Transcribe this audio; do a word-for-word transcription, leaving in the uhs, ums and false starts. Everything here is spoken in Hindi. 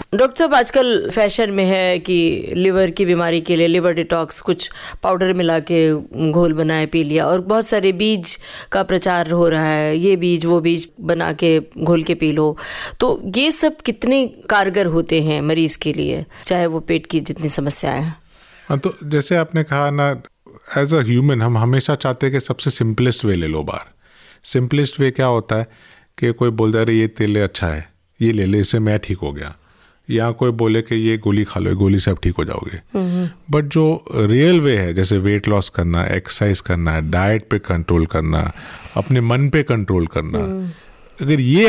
डॉक्टर साहब, आजकल फैशन में है कि लिवर की बीमारी के लिए लिवर डिटॉक्स कुछ पाउडर मिला के घोल बनाए पी लिया, और बहुत सारे बीज का प्रचार हो रहा है, ये बीज वो बीज बना के घोल के पी लो। तो ये सब कितने कारगर होते हैं मरीज के लिए, चाहे वो पेट की जितनी समस्याएं हैं? हाँ, तो जैसे आपने कहा ना, एज अ ह्यूमन हम हमेशा चाहते हैं कि सबसे सिंपलेस्ट वे ले लो बाहर। सिंपलेस्ट वे क्या होता है कि कोई बोल दे रहे ये तेल अच्छा है, ये ले ले, इससे मैं ठीक हो गया, या कोई बोले कि ये गोली खा लो, गोली से आप ठीक हो जाओगे। बट जो रियल वे है, जैसे वेट लॉस करना, एक्सरसाइज करना, डाइट पे कंट्रोल करना, अपने मन पे कंट्रोल करना, अगर ये